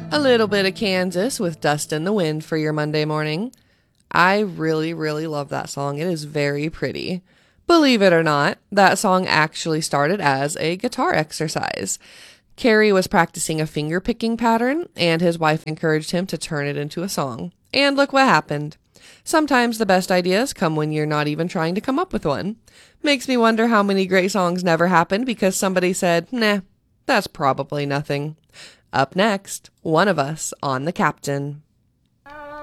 A little bit of Kansas with Dust in the Wind for your Monday morning. I really, really love that song. It is very pretty. Believe it or not, that song actually started as a guitar exercise. Carrie was practicing a finger picking pattern, and his wife encouraged him to turn it into a song. And look what happened. Sometimes the best ideas come when you're not even trying to come up with one. Makes me wonder how many great songs never happened because somebody said, nah, that's probably nothing. Up next, One of Us on The Captain.